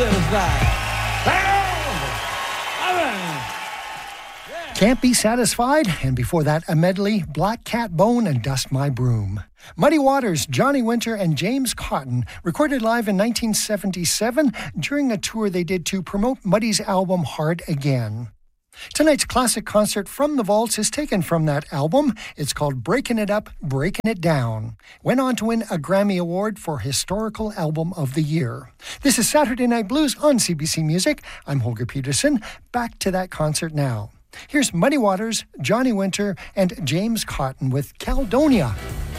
Can't Be Satisfied, and before that, a medley, Black Cat Bone and Dust My Broom. Muddy Waters, Johnny Winter, and James Cotton recorded live in 1977 during a tour they did to promote Muddy's album Hard Again. Tonight's classic concert from the Vaults is taken from that album. It's called Breaking It Up, Breaking It Down. Went on to win a Grammy Award for Historical Album of the Year. This is Saturday Night Blues on CBC Music. I'm Holger Peterson. Back to that concert now. Here's Muddy Waters, Johnny Winter, and James Cotton with Caledonia.